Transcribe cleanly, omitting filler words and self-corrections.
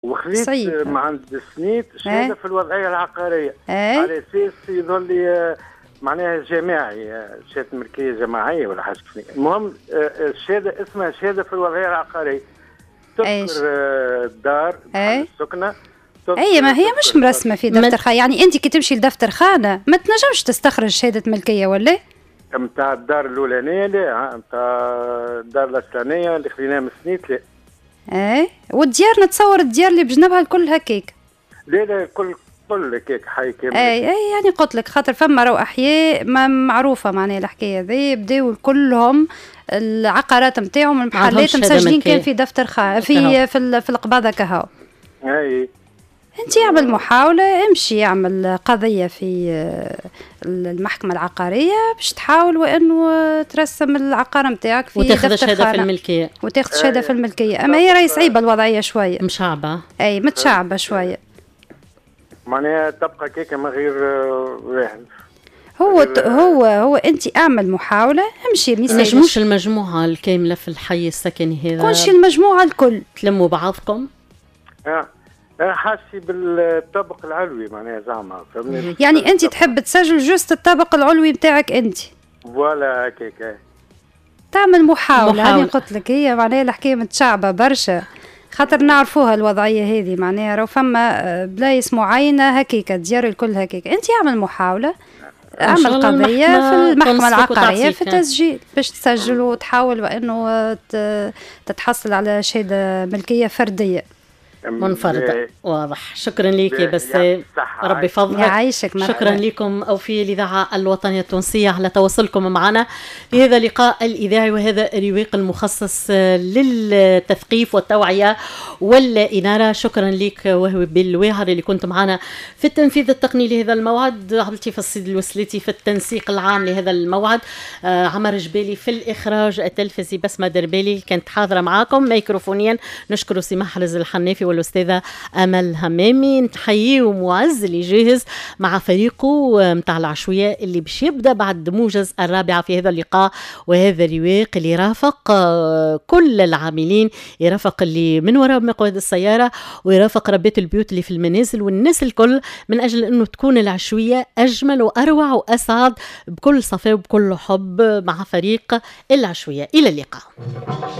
وخذيت صعيب. مع عند السنيت شهاده في الوضعيه العقاريه على اساس يظل لي معناها جماعي، شهاده ملكيه جماعيه ولا حاجه كيف. المهم الشهاده اسمها شهاده في الوضعيه العقاريه، تذكر الدار السكنه. اي ما هي مش مرسمه في دفتر خانه، يعني انت كي تمشي لدفتر خانه ما تنجمش تستخرج شهاده ملكيه ولا نتاع الدار الاولانيه، لا نتاع الدار الاصلانيه اللي خذيناها من سنيت لا. والديار نتصور الديار اللي بجنبها الكل هكاك. لا كل هكاك حي كامل. اي يعني قلت لك خاطر فما راهو احياء ما معروفه معناها الحكايه هذه بداو كلهم العقارات نتاعهم المحلات مسجلين كان في دفتر في القباضه كهو. اي انت يعمل محاوله، امشي يعمل قضيه في المحكمه العقاريه باش تحاول وانه ترسم العقار نتاعك في وتاخذ دفتر شهاده خانة. في الملكيه وتاخذ شهاده في الملكيه. اما هي راهي صعيبه الوضعيه شويه، مشعبه. اي متشعبه شويه، معناها تبقى كيكه من غير واحد. هو انت اعمل محاوله، امشي ما نجموش المجموعه الكامله في الحي السكني هذا كلش المجموعه الكل تلموا بعضكم. حاسي بالطابق العلوي معناها زعما فهمني. يعني انت تحب تسجل جوست الطابق العلوي بتاعك انت ولا هكاك تعمل محاوله. انا قلت لك هي معناها الحكايه متشعبه برشا خاطر نعرفوها الوضعيه هذه، معناها راه فما بلايص معينه هكاك ديار الكل هكاك. انت اعمل محاوله، اعمل قضيه في المحكمه العقاريه في التسجيل باش تسجل وتحاول وانه تتحصل على شهاده ملكيه فرديه منفردة. واضح. شكرا لك يا بسام، ربي فضلك. يعيشك. شكرا لكم أوفياء الإذاعة الوطنية التونسية على تواصلكم معنا لهذا اللقاء الإذاعي وهذا الرواق المخصص للتثقيف والتوعية والإنارة. شكرا لك وهو بالواهر اللي كنت معنا في التنفيذ التقني لهذا الموعد، عبد اللطيف السيد الوسليتي في التنسيق العام لهذا الموعد، عمر جبالي في الإخراج التلفزي، بسمة دربالي كانت حاضرة معاكم ميكروفونيا. نشكر سي محرز الحنافي والأستاذة أمل همامي. نحييه ومعز اللي جاهز مع فريقه متاع العشوية اللي باش يبدأ بعد موجز الرابعة في هذا اللقاء وهذا الرواق اللي يرافق كل العاملين، يرافق اللي من وراء مقود السيارة ويرافق ربات البيوت اللي في المنازل والناس الكل، من أجل أنه تكون العشوية أجمل وأروع وأسعد بكل صفاء وبكل حب مع فريق العشوية. إلى اللقاء.